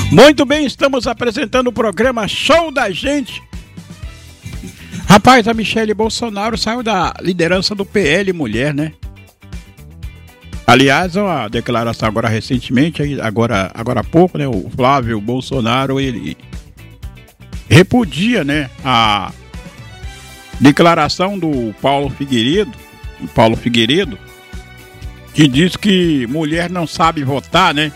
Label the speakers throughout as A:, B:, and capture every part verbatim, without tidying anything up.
A: Muito bem, estamos apresentando o programa Show da Gente. Rapaz, a Michele Bolsonaro saiu da liderança do P L Mulher, né? Aliás, a declaração agora recentemente, agora, agora há pouco, né? O Flávio Bolsonaro, ele repudia, né? A declaração do Paulo Figueiredo, Paulo Figueiredo, que diz que mulher não sabe votar, né?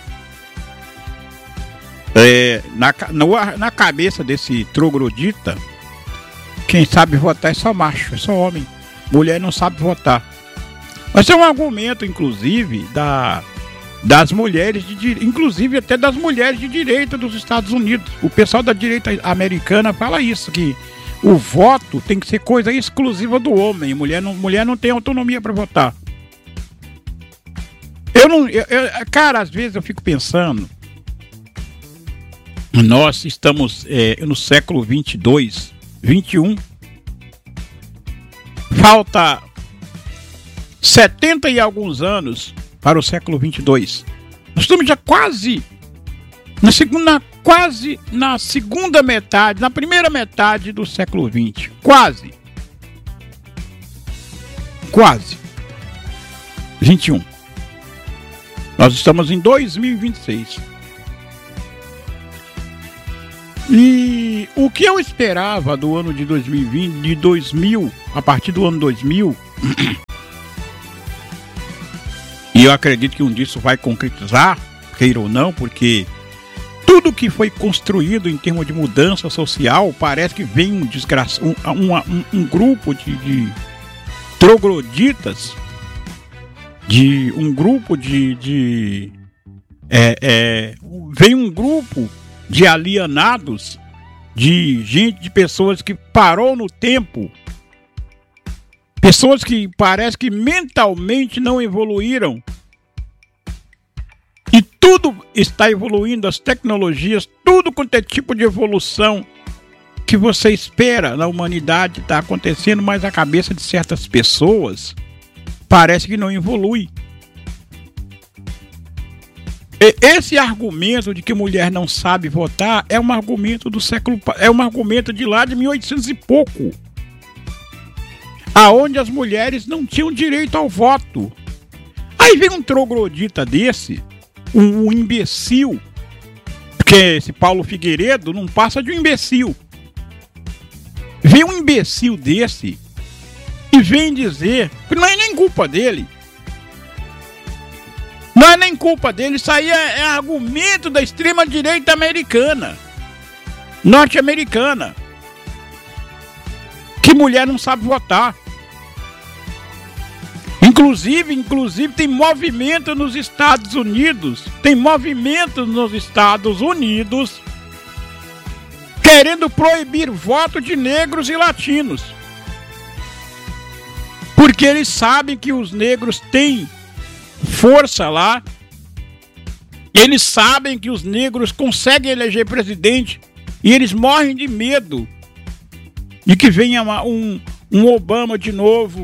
A: É, na, na, na cabeça desse troglodita, quem sabe votar é só macho, é só homem. Mulher não sabe votar. Mas é um argumento, inclusive, da, das mulheres, de, inclusive até das mulheres de direita dos Estados Unidos. O pessoal da direita americana fala isso, que o voto tem que ser coisa exclusiva do homem. Mulher não, mulher não tem autonomia para votar. Eu não, eu, eu, cara, às vezes eu fico pensando, nós estamos é, no século vinte e dois, vinte e um, falta setenta e alguns anos para o século vinte e dois. Nós estamos já quase na segunda, quase na segunda metade, na primeira metade do século vinte. Quase. Quase. vinte e um. Nós estamos em dois mil e vinte e seis. E o que eu esperava do ano de dois mil e vinte, de dois mil, a partir do ano dois mil, e eu acredito que um dia isso vai concretizar, queira ou não, porque tudo que foi construído em termos de mudança social, parece que vem um, desgraça, um, um, um, um grupo de, de trogloditas, de um grupo de... de é, é, vem um grupo de alienados, de gente, de pessoas que parou no tempo, pessoas que parece que mentalmente não evoluíram. E tudo está evoluindo, as tecnologias, tudo quanto é tipo de evolução que você espera na humanidade está acontecendo, mas a cabeça de certas pessoas parece que não evolui. Esse argumento de que mulher não sabe votar é um argumento do século, é um argumento de lá de mil e oitocentos e pouco, aonde as mulheres não tinham direito ao voto. Aí vem um troglodita desse, um, um imbecil, porque esse Paulo Figueiredo não passa de um imbecil. Vem um imbecil desse e vem dizer que não é nem culpa dele. Não é nem culpa dele, isso aí é, é argumento da extrema-direita americana, norte-americana, que mulher não sabe votar. Inclusive, inclusive tem movimento nos Estados Unidos, tem movimento nos Estados Unidos querendo proibir voto de negros e latinos, porque eles sabem que os negros têm força lá, eles sabem que os negros conseguem eleger presidente e eles morrem de medo de que venha um, um Obama de novo.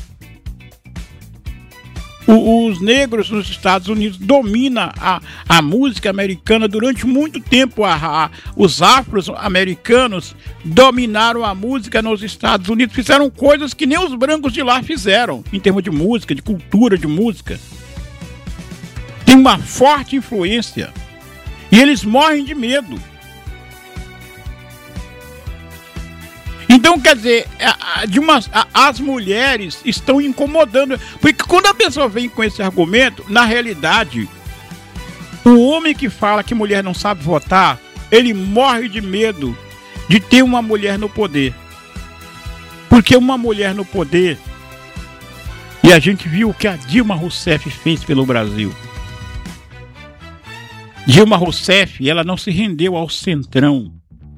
A: O, os negros nos Estados Unidos dominam a, a música americana durante muito tempo. A, a, os afro-americanos dominaram a música nos Estados Unidos, fizeram coisas que nem os brancos de lá fizeram, em termos de música, de cultura de música. Tem uma forte influência e eles morrem de medo. Então, quer dizer, de uma, as mulheres estão incomodando, porque quando a pessoa vem com esse argumento, na realidade, o homem que fala que mulher não sabe votar, ele morre de medo de ter uma mulher no poder. Porque uma mulher no poder, e a gente viu o que a Dilma Rousseff fez pelo Brasil. Dilma Rousseff, ela não se rendeu ao centrão.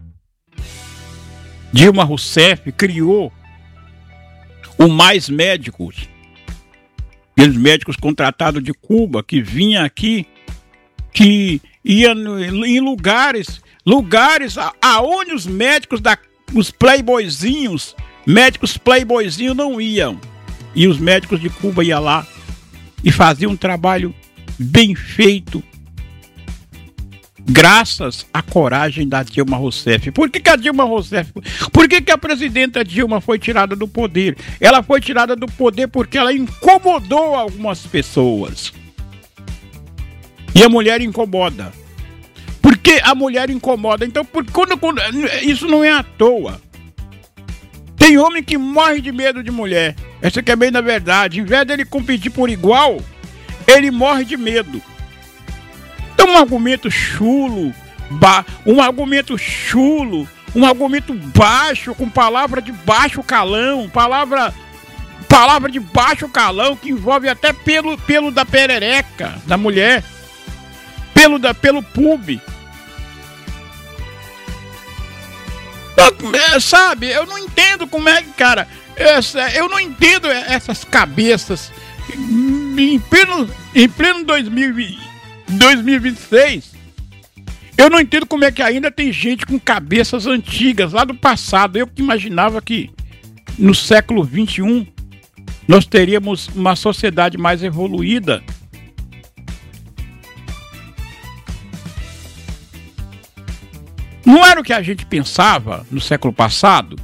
A: Dilma Rousseff criou o Mais Médicos, aqueles médicos contratados de Cuba que vinham aqui, que iam em lugares, lugares aonde os médicos, da, os playboyzinhos, médicos playboyzinhos não iam. E os médicos de Cuba iam lá e faziam um trabalho bem feito, graças à coragem da Dilma Rousseff. Por que, que a Dilma Rousseff... Por que, que a presidenta Dilma foi tirada do poder? Ela foi tirada do poder porque ela incomodou algumas pessoas. E a mulher incomoda. Por que a mulher incomoda? Então, por, quando, quando, isso não é à toa. Tem homem que morre de medo de mulher. Essa que é bem na verdade. Em vez dele competir por igual, ele morre de medo. Então, um argumento chulo, ba- um argumento chulo, um argumento baixo, com palavra de baixo calão, palavra, palavra de baixo calão, que envolve até pelo, pelo da perereca da mulher, pelo, da, pelo pub. Eu, sabe, eu não entendo como é que, cara, essa, eu não entendo essas cabeças em pleno, em pleno dois mil e vinte e seis. Eu não entendo como é que ainda tem gente com cabeças antigas, lá do passado. Eu que imaginava que no século vinte e um nós teríamos uma sociedade mais evoluída. Não era o que a gente pensava no século passado?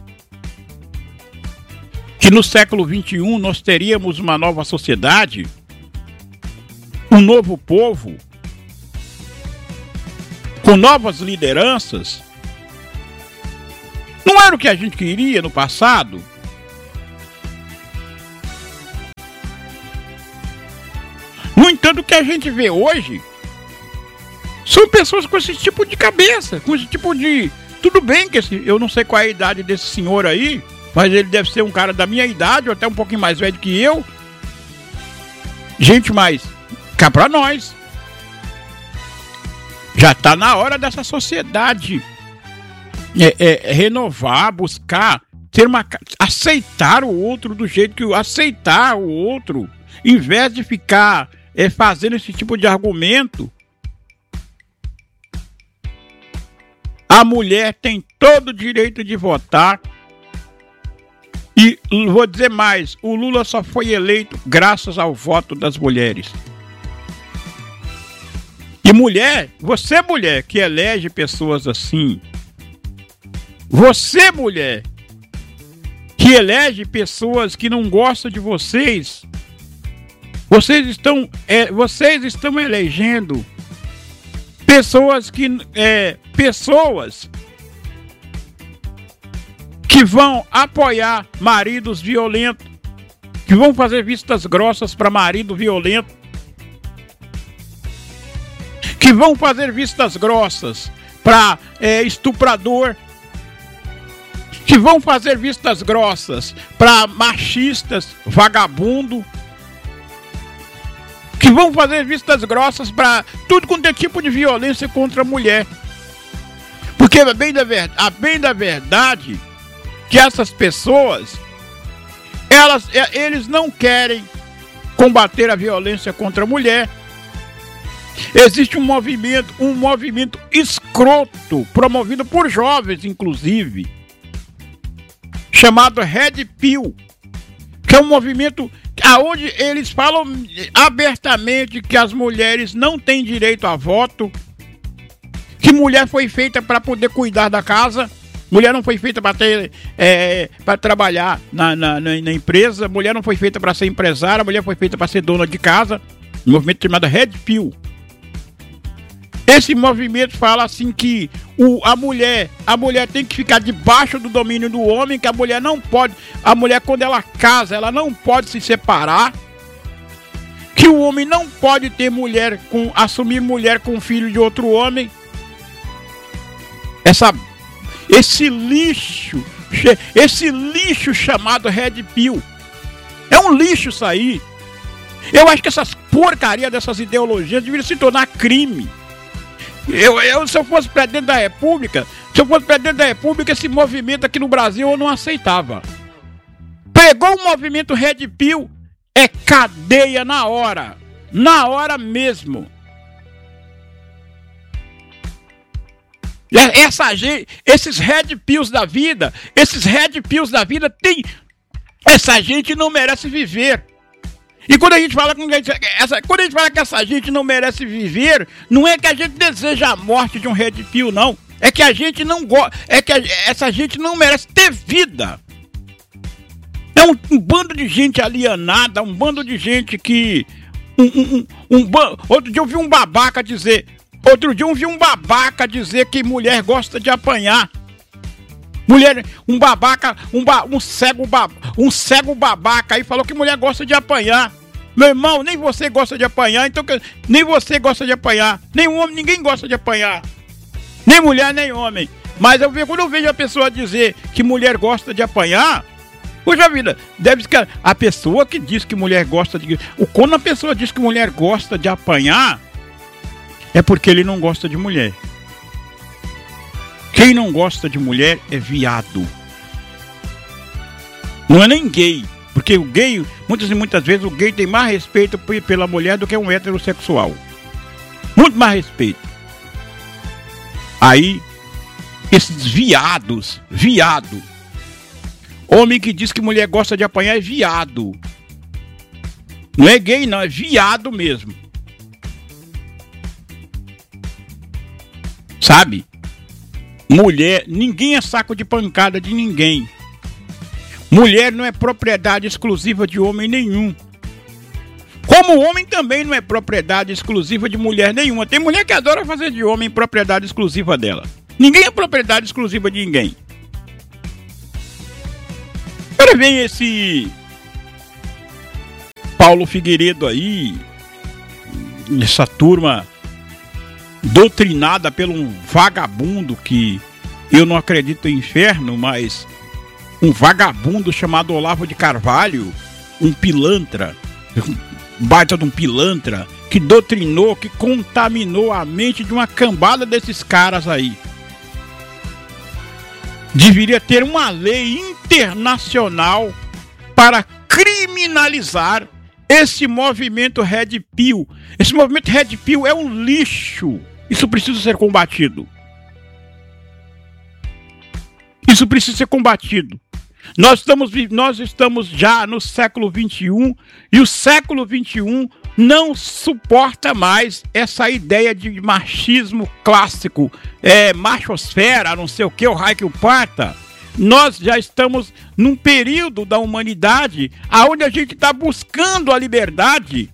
A: Que no século vinte e um nós teríamos uma nova sociedade? Um novo povo? Com novas lideranças? Não era o que a gente queria no passado? No entanto, o que a gente vê hoje são pessoas com esse tipo de cabeça, com esse tipo de... Tudo bem que esse... eu não sei qual é a idade desse senhor aí, mas ele deve ser um cara da minha idade, ou até um pouquinho mais velho que eu. Gente, mas cá pra nós. Já tá na hora dessa sociedade é, é, renovar, buscar, ter uma, aceitar o outro do jeito que... Aceitar o outro, em vez de ficar é, fazendo esse tipo de argumento. A mulher tem todo o direito de votar. E vou dizer mais, o Lula só foi eleito graças ao voto das mulheres. E mulher, você mulher que elege pessoas assim, você mulher que elege pessoas que não gostam de vocês, vocês estão, é, vocês estão elegendo pessoas que é, pessoas que vão apoiar maridos violentos, que vão fazer vistas grossas para marido violento, que vão fazer vistas grossas para é, estuprador, que vão fazer vistas grossas para machistas, vagabundo, que vão fazer vistas grossas para tudo quanto é tipo de violência contra a mulher. Porque a bem da verdade, a bem da verdade que essas pessoas, elas, eles não querem combater a violência contra a mulher. Existe um movimento, um movimento escroto, promovido por jovens, inclusive, chamado Red Pill, que é um movimento aonde eles falam abertamente que as mulheres não têm direito a voto, que mulher foi feita para poder cuidar da casa, mulher não foi feita para ter é, para trabalhar na, na, na, na empresa, mulher não foi feita para ser empresária, mulher foi feita para ser dona de casa. Um movimento chamado Red Pill. Esse movimento fala assim que o, a mulher, a mulher tem que ficar debaixo do domínio do homem, que a mulher não pode, a mulher quando ela casa, ela não pode se separar, que o homem não pode ter mulher, com, assumir mulher com filho de outro homem. Essa, esse lixo, esse lixo chamado Red Pill, é um lixo isso aí. Eu acho que essas porcarias dessas ideologias deveriam se tornar crime. Eu, eu, se eu fosse presidente da República, se eu fosse presidente da República, esse movimento aqui no Brasil eu não aceitava. Pegou o movimento Red Pill, é cadeia na hora. Na hora mesmo. Essa gente, esses Red Pills da vida, esses Red Pills da vida, tem, essa gente não merece viver. E quando a gente fala que essa, quando a gente fala que essa gente não merece viver, não é que a gente deseja a morte de um Red Pill, não. É que a gente não gosta, é que a, essa gente não merece ter vida. É um, um bando de gente alienada, um bando de gente que... Um, um, um, um, outro dia eu vi um babaca dizer... Outro dia eu vi um babaca dizer que mulher gosta de apanhar. Mulher, um babaca, um, ba, um, cego, ba, um cego babaca aí falou que mulher gosta de apanhar. Meu irmão, nem você gosta de apanhar, então nem você gosta de apanhar. Nem homem, ninguém gosta de apanhar. Nem mulher, nem homem. Mas eu, quando eu vejo a pessoa dizer que mulher gosta de apanhar, poxa vida, deve ser que a pessoa que diz que mulher gosta de... Quando a pessoa diz que mulher gosta de apanhar, é porque ele não gosta de mulher. Quem não gosta de mulher é viado. Não é nem gay. Porque o gay, muitas e muitas vezes, o gay tem mais respeito pela mulher do que um heterossexual. Muito mais respeito. Aí, esses viados, viado. Homem que diz que mulher gosta de apanhar é viado. Não é gay não, é viado mesmo. Sabe? Mulher, ninguém é saco de pancada de ninguém. Mulher não é propriedade exclusiva de homem nenhum. Como homem também não é propriedade exclusiva de mulher nenhuma. Tem mulher que adora fazer de homem propriedade exclusiva dela. Ninguém é propriedade exclusiva de ninguém. Agora vem esse Paulo Figueiredo aí, essa turma doutrinada por um vagabundo que eu não acredito em inferno, mas um vagabundo chamado Olavo de Carvalho, um pilantra, um baita de um pilantra, que doutrinou, que contaminou a mente de uma cambada desses caras aí. Deveria ter uma lei internacional para criminalizar esse movimento Red Pill. Esse movimento Red Pill é um lixo. Isso precisa ser combatido. Isso precisa ser combatido. Nós estamos, nós estamos já no século vinte e um e o século vinte e um não suporta mais essa ideia de machismo clássico, é, machosfera, não sei o que, o raio que o parta. Nós já estamos num período da humanidade onde a gente está buscando a liberdade.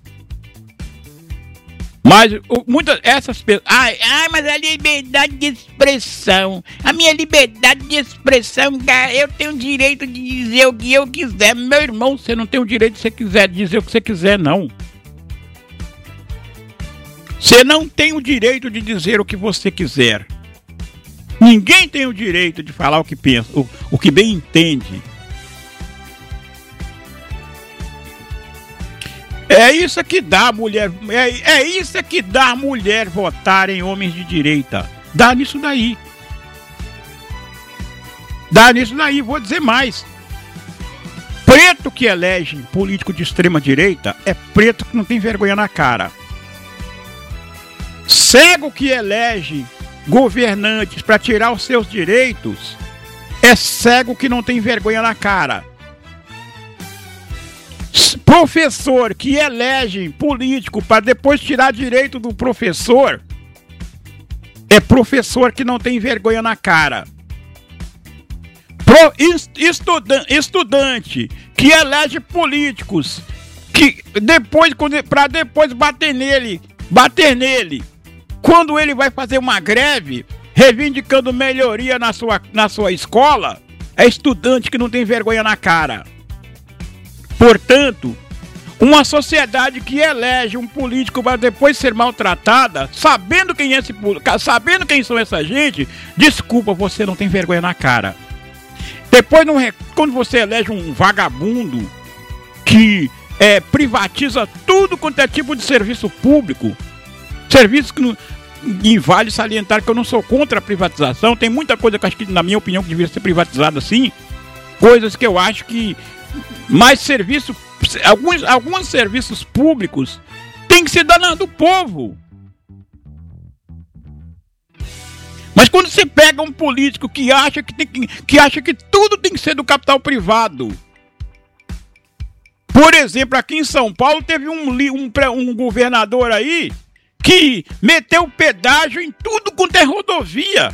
A: Mas muitas essas pessoas... Ai, ai, mas a liberdade de expressão. A minha liberdade de expressão, cara, eu tenho o direito de dizer o que eu quiser. Meu irmão, você não tem o direito de você quiser dizer o que você quiser, não. Você não tem o direito de dizer o que você quiser. Ninguém tem o direito de falar o que pensa, o, o que bem entende. É isso que dá mulher, é, é isso que dá mulher votar em homens de direita. Dá nisso daí. Dá nisso daí, vou dizer mais. Preto que elege político de extrema direita é preto que não tem vergonha na cara. Cego que elege governantes para tirar os seus direitos é cego que não tem vergonha na cara. Professor que elege político para depois tirar direito do professor é professor que não tem vergonha na cara. Pro, estudan, estudante que elege políticos que depois para depois bater nele, bater nele quando ele vai fazer uma greve reivindicando melhoria na sua, na sua escola, é estudante que não tem vergonha na cara. Portanto, uma sociedade que elege um político para depois ser maltratada, sabendo quem é esse político, sabendo quem são essa gente, desculpa, você não tem vergonha na cara. Depois, não, quando você elege um vagabundo que é, privatiza tudo quanto é tipo de serviço público, serviço que não... E vale salientar que eu não sou contra a privatização. Tem muita coisa que eu acho que, na minha opinião, que deveria ser privatizada assim. Coisas que eu acho que mais serviço, alguns, alguns serviços públicos tem que ser dado do povo. Mas quando você pega um político que acha que, tem que, que acha que tudo tem que ser do capital privado, Por exemplo, aqui em São Paulo teve um, um, um governador aí que meteu pedágio em tudo quanto é rodovia.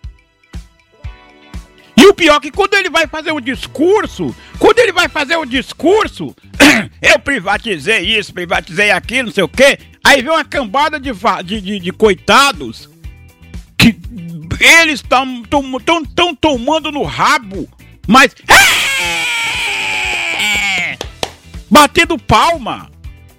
A: E o pior é que quando ele vai fazer o discurso, quando ele vai fazer o discurso, eu privatizei isso, privatizei aquilo, não sei o quê, aí vem uma cambada de, de, de, de coitados que eles estão tão, tão tomando no rabo, mas batendo palma,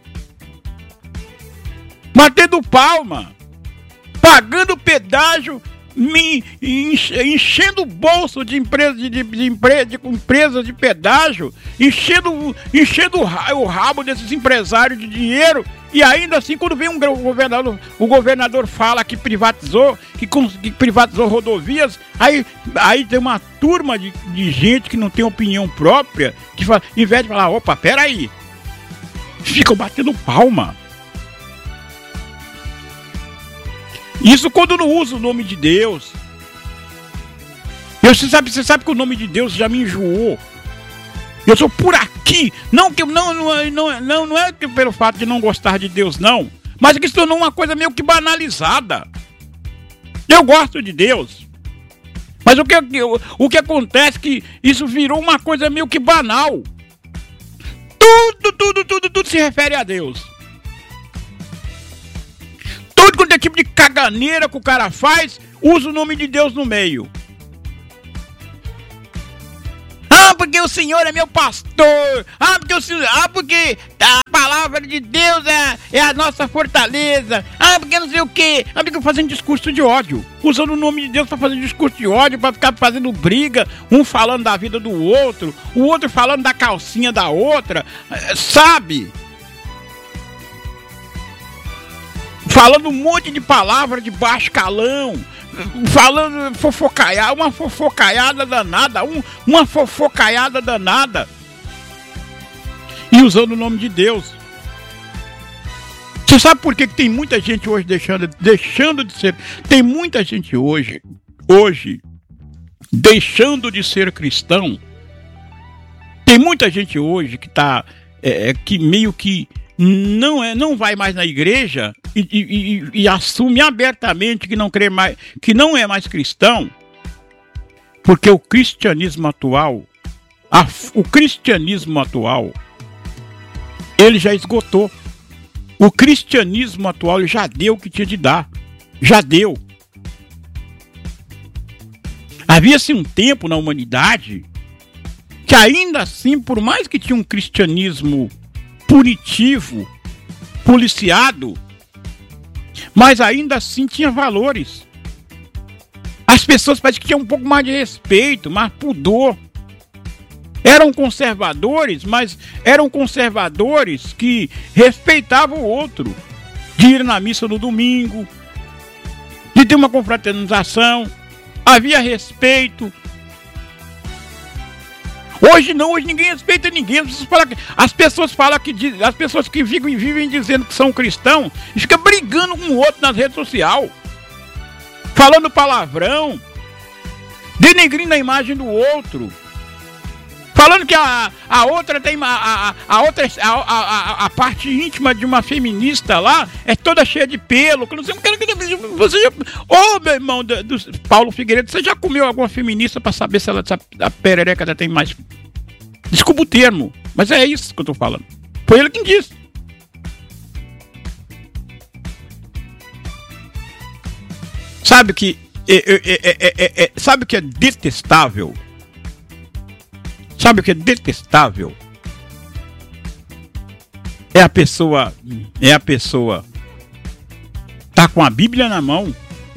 A: batendo palma, pagando pedágio, me enchendo o bolso de empresas de, de, de, empre, de empresas de pedágio, enchendo, enchendo o rabo desses empresários de dinheiro, e ainda assim quando vem um governador, o governador fala que privatizou, que, que privatizou rodovias, aí, aí tem uma turma de, de gente que não tem opinião própria, que fala, em vez de falar, opa, peraí, ficam batendo palma. Isso quando não usa o nome de Deus. Eu, você, sabe, você sabe que o nome de Deus já me enjoou. Eu sou por aqui. Não, que, não, não, não, não, não é pelo fato de não gostar de Deus, não. Mas é que se tornou uma coisa meio que banalizada. Eu gosto de Deus. Mas o que, o que acontece é que isso virou uma coisa meio que banal. Tudo, tudo, tudo, tudo se refere a Deus. Tudo quanto é tipo de caganeira que o cara faz, usa o nome de Deus no meio. Ah, porque o Senhor é meu pastor. Ah, porque, o Senhor, ah, porque a palavra de Deus é, é a nossa fortaleza. Ah, porque não sei o quê. Ah, porque fazendo discurso de ódio. Usando o nome de Deus para fazer discurso de ódio, para ficar fazendo briga. Um falando da vida do outro, o outro falando da calcinha da outra. Sabe? Falando um monte de palavra de baixo calão, falando fofocaiada, uma fofocaiada danada, um, uma fofocaiada danada, e usando o nome de Deus. Você sabe por que, que tem muita gente hoje deixando, deixando de ser, tem muita gente hoje, hoje, deixando de ser cristão? Tem muita gente hoje que tá, é, que meio que não, é, não vai mais na igreja e, e, e, e assume abertamente que não, crê mais, que não é mais cristão, porque o cristianismo atual, a, o cristianismo atual, ele já esgotou. O cristianismo atual já deu o que tinha de dar. Já deu. Havia-se um tempo na humanidade que ainda assim, por mais que tinha um cristianismo punitivo, policiado, mas ainda assim tinha valores. As pessoas parece que tinham um pouco mais de respeito, mais pudor. Eram conservadores, mas eram conservadores que respeitavam o outro. De ir na missa no domingo, de ter uma confraternização, havia respeito. Hoje não, hoje ninguém respeita ninguém. As pessoas falam que as pessoas que vivem, vivem dizendo que são cristãos e ficam brigando com o outro nas redes sociais, falando palavrão, denegrindo a imagem do outro, falando que a, a outra tem a, a, a outra a, a, a parte íntima de uma feminista lá é toda cheia de pelo. Que não sei, você já, ô meu irmão do, do Paulo Figueiredo, você já comeu alguma feminista para saber se ela se a perereca já tem mais? Desculpa o termo, mas é isso que eu tô falando. Foi ele quem disse. Sabe que é, é, é, é, é, sabe o que é detestável? Sabe o que é detestável? É a pessoa, é a pessoa tá com a Bíblia na mão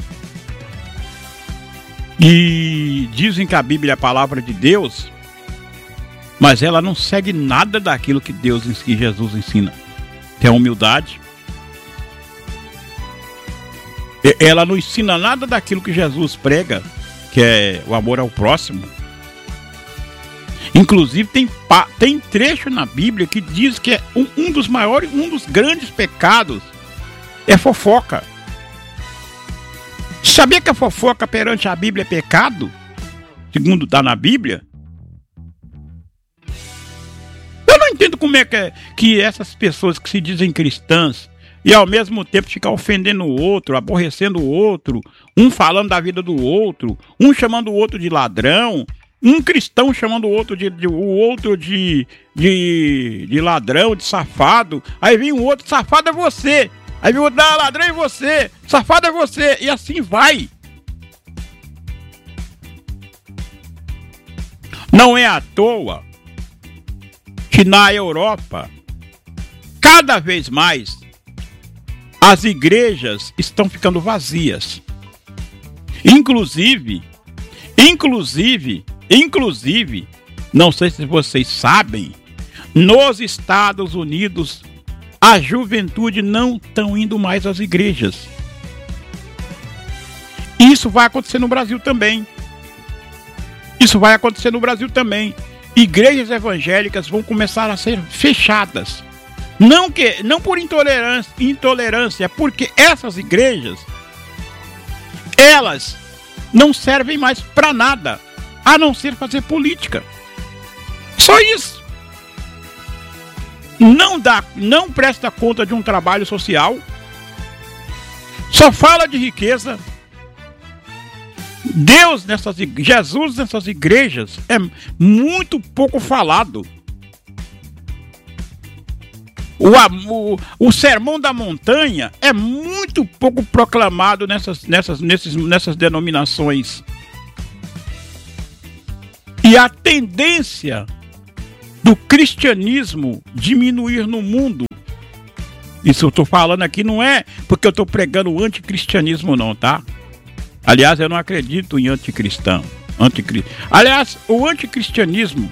A: e dizem que a Bíblia é a palavra de Deus, mas ela não segue nada daquilo que Deus, que Jesus ensina. Que é a humildade. Ela não ensina nada daquilo que Jesus prega, que é o amor ao próximo. Inclusive tem, tem trecho na Bíblia que diz que é um, um dos maiores, um dos grandes pecados é fofoca. Sabia que a fofoca perante a Bíblia é pecado? Segundo está na Bíblia? Eu não entendo como é que, é que essas pessoas que se dizem cristãs e ao mesmo tempo ficam ofendendo o outro, aborrecendo o outro, um falando da vida do outro, um chamando o outro de ladrão, um cristão chamando o outro de, de, o outro de, de, de ladrão, de safado. Aí vem o outro, safado é você. Aí vem o outro, ah, ladrão é você, safado é você. E assim vai. Não é à toa que na Europa, cada vez mais, as igrejas estão ficando vazias. Inclusive, inclusive, inclusive, não sei se vocês sabem, nos Estados Unidos, a juventude não estão indo mais às igrejas. Isso vai acontecer no Brasil também. Isso vai acontecer no Brasil também. Igrejas evangélicas vão começar a ser fechadas. Não, que, não por intolerância, intolerância, porque essas igrejas, elas não servem mais para nada, a não ser fazer política. Só isso. Não dá, não presta conta de um trabalho social, só fala de riqueza. Deus nessas igrejas, Jesus nessas igrejas é muito pouco falado. O, o, o sermão da montanha é muito pouco proclamado nessas, nessas, nesses, nessas denominações. E a tendência do cristianismo diminuir no mundo, isso eu estou falando aqui não é porque eu estou pregando o anticristianismo não, tá? Aliás, eu não acredito em anticristão. Anticri... Aliás, o anticristianismo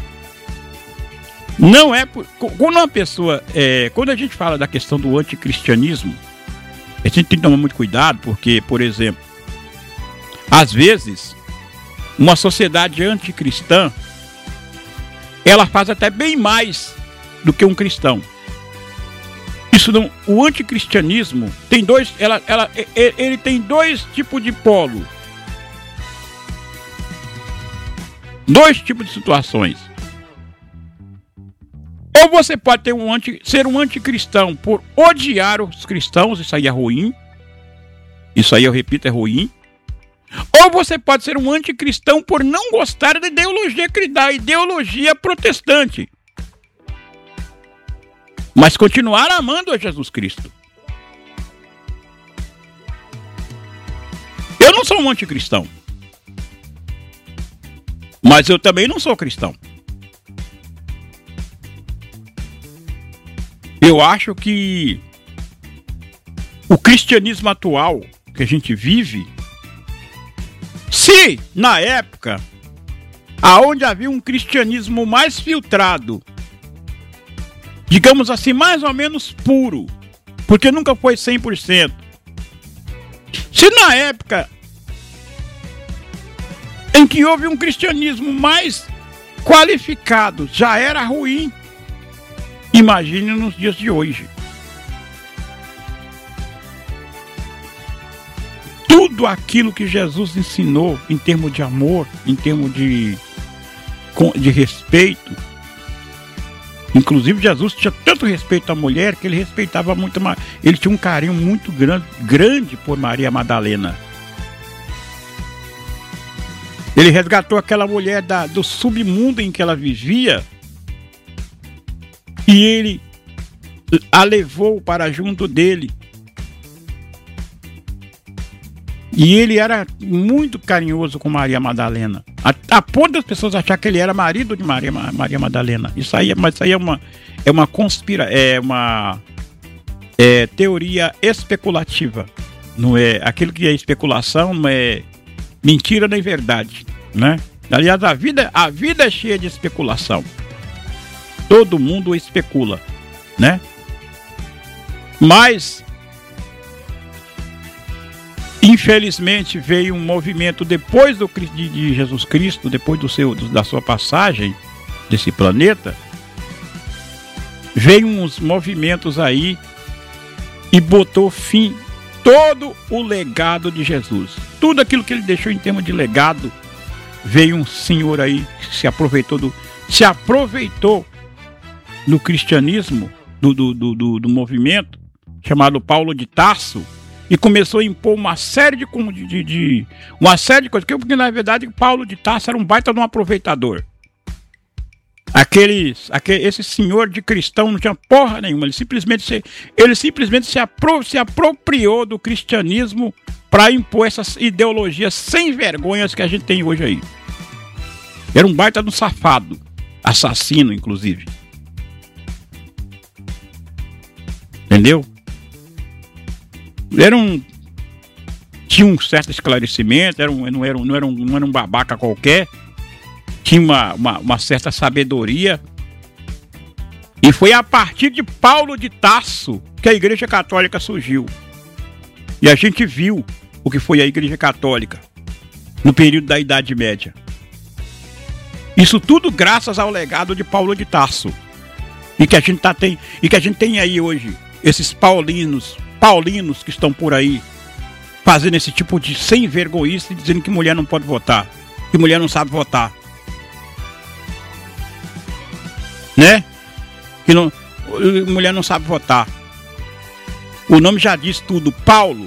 A: não é... Por... Quando uma pessoa... É... Quando a gente fala da questão do anticristianismo, a gente tem que tomar muito cuidado, porque, por exemplo, às vezes, uma sociedade anticristã, ela faz até bem mais do que um cristão. Isso não, o anticristianismo tem dois, ela, ela, ele tem dois tipos de polo. Dois tipos de situações. Ou você pode ter um anti, ser um anticristão por odiar os cristãos, isso aí é ruim. Isso aí, eu repito, é ruim. Ou você pode ser um anticristão por não gostar da ideologia, da ideologia protestante, mas continuar amando a Jesus Cristo. Eu não sou um anticristão, mas eu também não sou cristão. Eu acho que o cristianismo atual que a gente vive, se na época aonde havia um cristianismo mais filtrado, digamos assim, mais ou menos puro, porque nunca foi cem por cento. Se na época em que houve um cristianismo mais qualificado já era ruim, imagine nos dias de hoje. Tudo aquilo que Jesus ensinou em termos de amor, em termos de, de respeito. Inclusive, Jesus tinha tanto respeito à mulher que ele respeitava muito, ele tinha um carinho muito grande, grande por Maria Madalena. Ele resgatou aquela mulher da, do submundo em que ela vivia e ele a levou para junto dele. E ele era muito carinhoso com Maria Madalena, a, a ponto das pessoas achar que ele era marido de Maria, Maria Madalena. Isso aí, mas isso aí é uma, é uma conspira, é uma é, teoria especulativa. Não é aquilo que é especulação, não é mentira nem verdade, né? Aliás, a vida, a vida é cheia de especulação. Todo mundo especula, né? Mas infelizmente veio um movimento depois do, de, de Jesus Cristo, depois do seu, do, da sua passagem desse planeta, veio uns movimentos aí e botou fim todo o legado de Jesus. Tudo aquilo que ele deixou em termos de legado, veio um senhor aí que se aproveitou do, se aproveitou no cristianismo, do, do, do, do, do movimento, chamado Paulo de Tarso, e começou a impor uma série de, de, de uma série de coisas, porque na verdade Paulo de Tarso era um baita de um aproveitador. Aqueles, aquele, esse senhor de cristão não tinha porra nenhuma, ele simplesmente se, ele simplesmente se, apro, se apropriou do cristianismo para impor essas ideologias sem vergonhas que a gente tem hoje aí. Era um baita de um safado, assassino inclusive. Entendeu? Era um, tinha um certo esclarecimento, era um, não, era um, não, era um, não era um babaca qualquer, tinha uma, uma, uma certa sabedoria. E foi a partir de Paulo de Tarso que a Igreja Católica surgiu. E a gente viu o que foi a Igreja Católica no período da Idade Média. Isso tudo graças ao legado de Paulo de Tarso. E que a gente, tá, tem, e que a gente tem aí hoje, esses paulinos, paulinos que estão por aí, fazendo esse tipo de sem vergonhice, dizendo que mulher não pode votar, que mulher não sabe votar. Né? Que não, mulher não sabe votar. O nome já diz tudo, Paulo.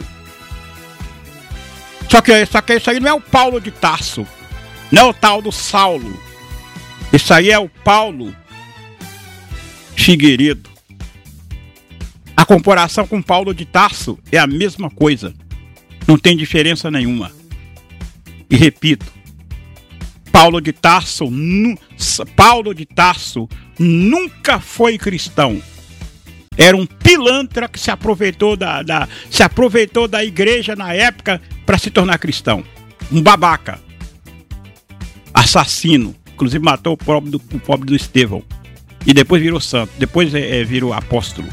A: Só que, só que isso aí não é o Paulo de Tarso, não é o tal do Saulo. Isso aí é o Paulo Figueiredo. A comparação com Paulo de Tarso é a mesma coisa. Não tem diferença nenhuma. E repito, Paulo de Tarso, nu, Paulo de Tarso nunca foi cristão. Era um pilantra que se aproveitou da, da, se aproveitou da igreja na época para se tornar cristão. Um babaca. Assassino. Inclusive matou o pobre do, o pobre do Estevão. E depois virou santo. Depois é, é, virou apóstolo.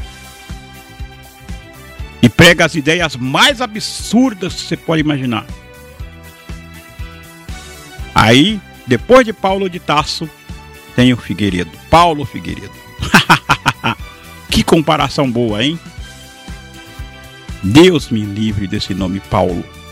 A: E prega as ideias mais absurdas que você pode imaginar. Aí, depois de Paulo de Tarso, tem o Figueiredo. Paulo Figueiredo. Que comparação boa, hein? Deus me livre desse nome Paulo.